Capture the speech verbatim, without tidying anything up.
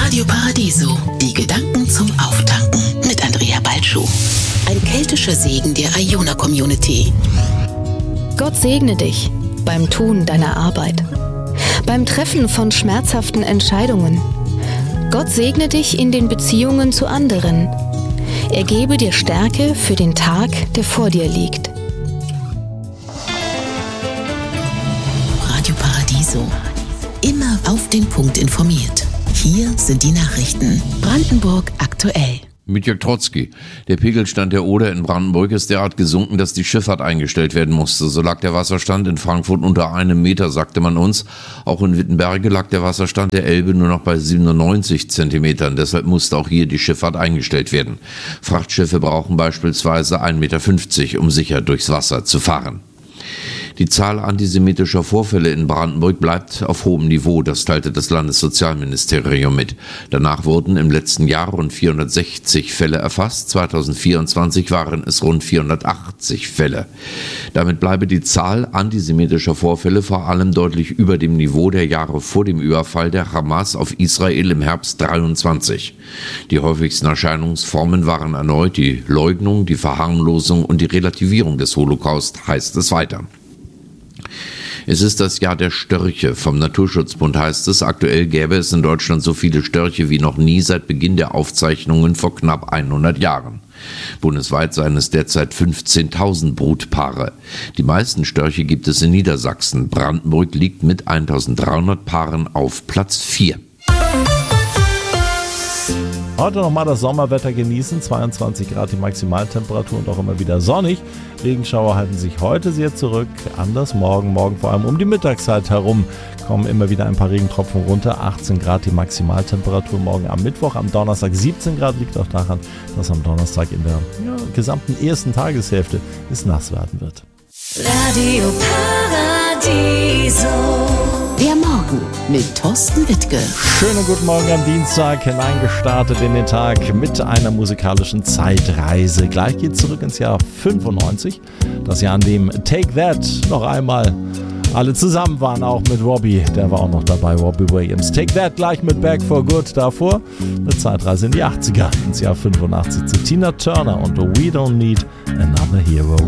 Radio Paradiso, die Gedanken zum Auftanken mit Andrea Balschuh. Ein keltischer Segen der Iona Community. Gott segne dich beim Tun deiner Arbeit, beim Treffen von schmerzhaften Entscheidungen. Gott segne dich in den Beziehungen zu anderen. Er gebe dir Stärke für den Tag, der vor dir liegt. Radio Paradiso. Immer auf den Punkt informiert. Hier sind die Nachrichten. Brandenburg aktuell. Mit Jörg Trotzki. Der Pegelstand der Oder in Brandenburg ist derart gesunken, dass die Schifffahrt eingestellt werden musste. So lag der Wasserstand in Frankfurt unter einem Meter, sagte man uns. Auch in Wittenberge lag der Wasserstand der Elbe nur noch bei siebenundneunzig Zentimetern. Deshalb musste auch hier die Schifffahrt eingestellt werden. Frachtschiffe brauchen beispielsweise ein Meter fünfzig, um sicher durchs Wasser zu fahren. Die Zahl antisemitischer Vorfälle in Brandenburg bleibt auf hohem Niveau, das teilte das Landessozialministerium mit. Danach wurden im letzten Jahr rund vierhundertsechzig Fälle erfasst, zweitausendvierundzwanzig waren es rund vierhundertachtzig Fälle. Damit bleibe die Zahl antisemitischer Vorfälle vor allem deutlich über dem Niveau der Jahre vor dem Überfall der Hamas auf Israel im Herbst dreiundzwanzig. Die häufigsten Erscheinungsformen waren erneut die Leugnung, die Verharmlosung und die Relativierung des Holocaust, heißt es weiter. Es ist das Jahr der Störche. Vom Naturschutzbund heißt es, aktuell gäbe es in Deutschland so viele Störche wie noch nie seit Beginn der Aufzeichnungen vor knapp hundert Jahren. Bundesweit seien es derzeit fünfzehntausend Brutpaare. Die meisten Störche gibt es in Niedersachsen. Brandenburg liegt mit eintausenddreihundert Paaren auf Platz vier. Heute nochmal das Sommerwetter genießen, zweiundzwanzig Grad die Maximaltemperatur und auch immer wieder sonnig. Regenschauer halten sich heute sehr zurück, anders morgen, morgen vor allem um die Mittagszeit herum kommen immer wieder ein paar Regentropfen runter, achtzehn Grad die Maximaltemperatur morgen am Mittwoch, am Donnerstag siebzehn Grad, liegt auch daran, dass am Donnerstag in der ja, gesamten ersten Tageshälfte es nass werden wird. Radio Paradiso. Der Morgen mit Thorsten Wittke. Schönen guten Morgen am Dienstag, hineingestartet in den Tag mit einer musikalischen Zeitreise. Gleich geht's zurück ins Jahr fünfundneunzig, das Jahr, an dem Take That noch einmal alle zusammen waren, auch mit Robbie, der war auch noch dabei, Robbie Williams. Take That gleich mit Back for Good, davor eine Zeitreise in die achtziger, ins Jahr fünfundachtzig zu Tina Turner und We Don't Need Another Hero.